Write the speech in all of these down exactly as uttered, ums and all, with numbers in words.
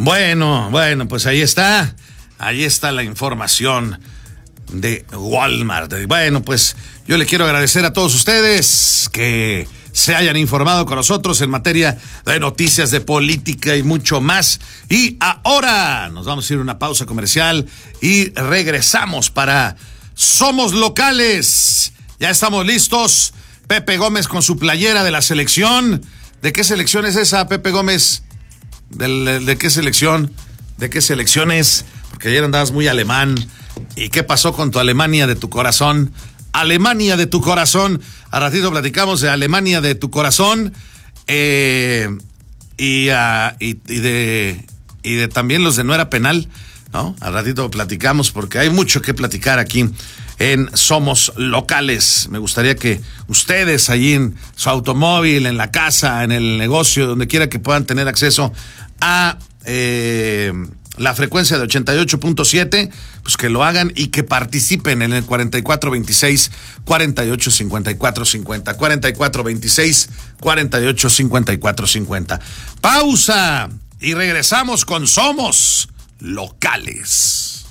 Bueno, bueno, pues ahí está. Ahí está la información de Walmart. Bueno, pues yo le quiero agradecer a todos ustedes que se hayan informado con nosotros en materia de noticias, de política y mucho más. Y ahora nos vamos a ir a una pausa comercial y regresamos para Somos Locales. Ya estamos listos. Pepe Gómez con su playera de la selección. ¿De qué selección es esa, Pepe Gómez? ¿De, de qué selección? ¿De qué selección es? Porque ayer andabas muy alemán. ¿Y qué pasó con tu Alemania de tu corazón? Alemania de tu corazón. A ratito platicamos de Alemania de tu corazón. Eh, y, uh, y, y de y de también los de No Era Penal, ¿no? A ratito platicamos porque hay mucho que platicar aquí en Somos Locales. Me gustaría que ustedes allí en su automóvil, en la casa, en el negocio, donde quiera que puedan tener acceso a eh, la frecuencia de ochenta y ocho punto siete, pues que lo hagan y que participen en el cuarenta y cuatro veintiséis, cuarenta y ocho cincuenta y cuatro cincuenta, cuarenta y cuatro veintiséis, cuarenta y ocho cincuenta y cuatro cincuenta. Pausa y regresamos con Somos Locales.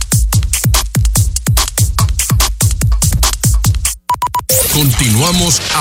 Continuamos